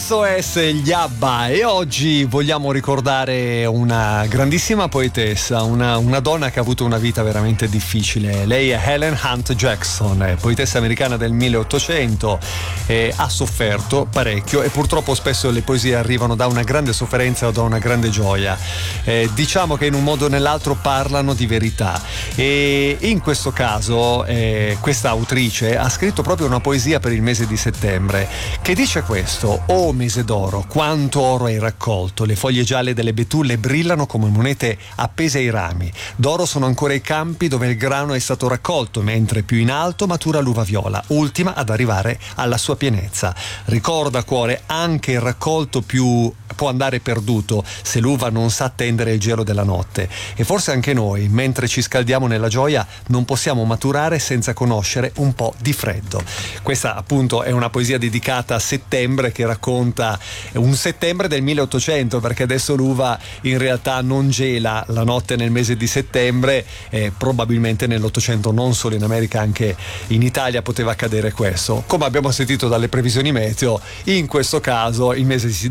SOS gli ABBA, e oggi vogliamo ricordare una grandissima poetessa, una donna che ha avuto una vita veramente difficile. Lei è Helen Hunt Jackson, poetessa americana del 1800, ha sofferto parecchio e purtroppo spesso le poesie arrivano da una grande sofferenza o da una grande gioia. Diciamo che in un modo o nell'altro parlano di verità, e in questo caso questa autrice ha scritto proprio una poesia per il mese di settembre che dice questo: "Oh mese d'oro, quanto oro hai raccolto, le foglie gialle delle betulle brillano come monete appese ai rami, d'oro sono ancora i campi dove il grano è stato raccolto, mentre più in alto matura l'uva viola, ultima ad arrivare alla sua pienezza. Ricorda cuore, anche il raccolto più può andare perduto se l'uva non sa attendere il gelo della notte, e forse anche noi, mentre ci scaldiamo nella gioia, non possiamo maturare senza conoscere un po' di freddo". Questa appunto è una poesia dedicata a settembre, che racconta un settembre del 1800, perché adesso l'uva in realtà non gela la notte nel mese di settembre, probabilmente nell'800 non solo in America, anche in Italia poteva accadere questo. Come abbiamo sentito dalle previsioni meteo, in questo caso il mese